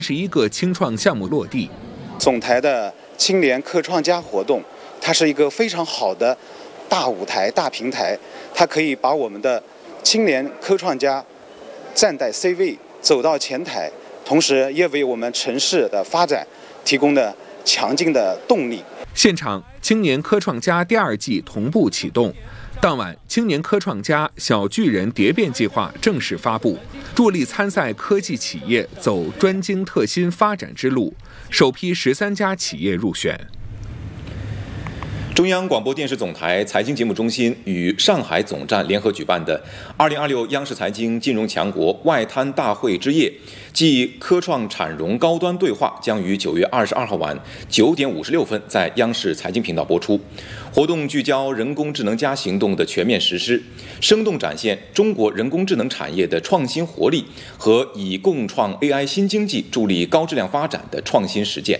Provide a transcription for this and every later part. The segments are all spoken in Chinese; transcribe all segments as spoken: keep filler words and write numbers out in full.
十一个青创项目落地。 总台的青年科创家活动，它是一个非常好的大舞台、大平台，它可以把我们的青年科创家站在 C 位，走到前台，同时也为我们城市的发展提供了强劲的动力。 现场，青年科创家第二季同步启动。当晚，青年科创家小巨人蝶变计划正式发布，助力参赛科技企业走专精特新发展之路，首批十三家企业入选。 中央广播电视总台财经节目中心与上海总站联合举办的二零二六央视财经金融强国外滩大会之夜暨科创产融高端对话将于九月二十二号晚九点五十六分在央视财经频道播出。活动聚焦人工智能加行动的全面实施，生动展现中国人工智能产业的创新活力和以共创 A I 新经济助力高质量发展的创新实践。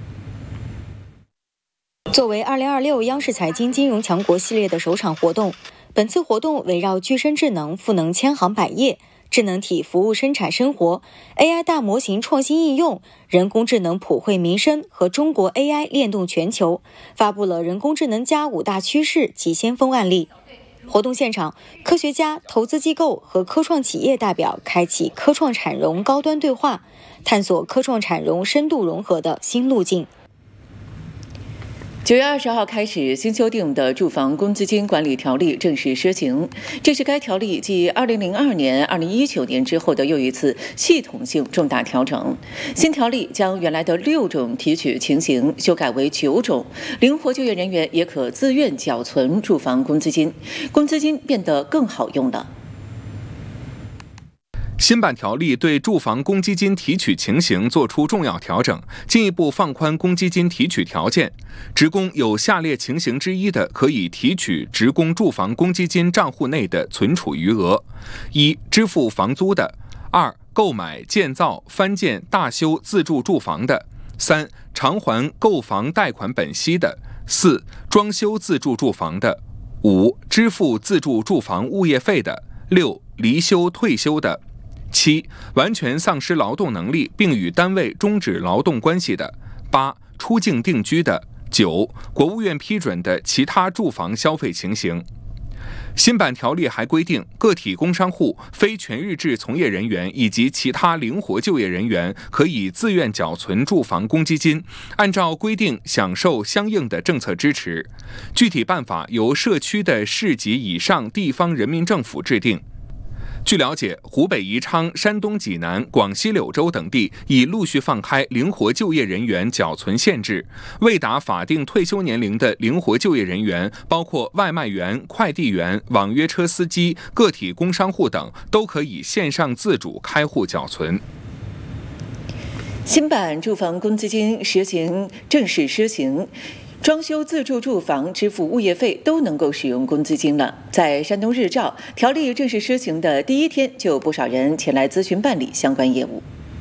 作为二零二六央视财经金融强国系列的首场活动，本次活动围绕具身智能赋能千行百业、智能体服务生产生活、A I 大模型创新应用、人工智能普惠民生和中国 A I 链动全球，发布了人工智能加五大趋势及先锋案例。活动现场，科学家、投资机构和科创企业代表开启科创产融高端对话，探索科创产融深度融合的新路径。 九月二十号开始新修订的住房公积金管理条例正式施行，这是该条例继二零零二年、二零一九年之后的又一次系统性重大调整。新条例将原来的六种提取情形修改为九种，灵活就业人员也可自愿缴存住房公积金，公积金变得更好用了。 新版条例对住房公积金提取情形作出重要调整，进一步放宽公积金提取条件。职工有下列情形之一的，可以提取职工住房公积金账户内的存储余额：一、支付房租的；二、购买、建造、翻建、大修自住住房的；三、偿还购房贷款本息的；四、装修自住住房的；五、支付自住住房物业费的；六、离休退休的；七、完全丧失劳动能力并与单位终止劳动关系的；八、出境定居的；九、国务院批准的其他住房消费情形。新版条例还规定，个体工商户、非全日制从业人员以及其他灵活就业人员可以自愿缴存住房公积金，按照规定享受相应的政策支持。具体办法由社区的市级以上地方人民政府制定。据了解，湖北宜昌、山东济南、广西柳州等地已陆续放开灵活就业人员缴存限制，未达法定退休年龄的灵活就业人员，包括外卖员、快递员、网约车司机、个体工商户等，都可以线上自主开户缴存。 新版住房公积金实行正式施行，装修自住住房、支付物业费都能够使用公积金了。在山东日照，条例正式施行的第一天，就有不少人前来咨询办理相关业务。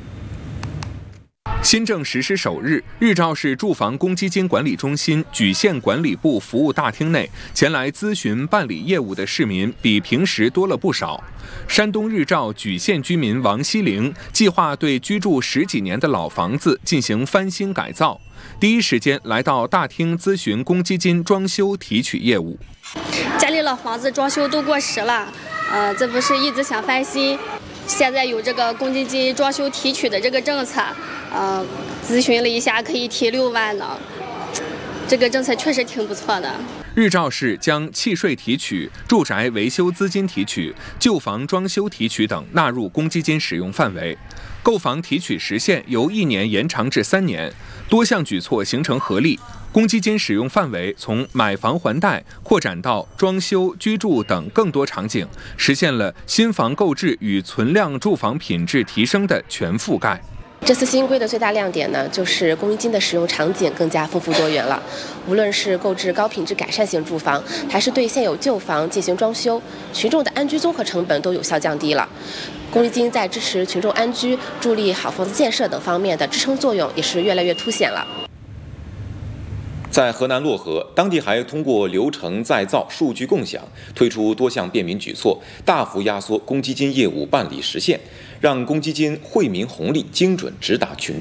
新政实施首日，日照市住房公积金管理中心莒县管理部服务大厅内，前来咨询办理业务的市民比平时多了不少。山东日照莒县居民王希玲计划对居住十几年的老房子进行翻新改造，第一时间来到大厅咨询公积金装修提取业务。 家里老房子装修都过时了，呃，这不是一直想翻新，现在有这个公积金装修提取的这个政策，呃，咨询了一下可以提六万呢，这个政策确实挺不错的。 日照市将契税提取、住宅维修资金提取、旧房装修提取等纳入公积金使用范围，购房提取时限由一年延长至三年，多项举措形成合力。公积金使用范围从买房还贷扩展到装修、居住等更多场景，实现了新房购置与存量住房品质提升的全覆盖。 这次新规的最大亮点呢，就是公积金的使用场景更加丰富多元了。无论是购置高品质改善型住房，还是对现有旧房进行装修，群众的安居综合成本都有效降低了。公积金在支持群众安居、助力好房子建设等方面的支撑作用也是越来越凸显了。 在河南漯河，当地还通过流程再造、数据共享，推出多项便民举措，大幅压缩公积金业务办理时限，让公积金惠民红利精准直达群众。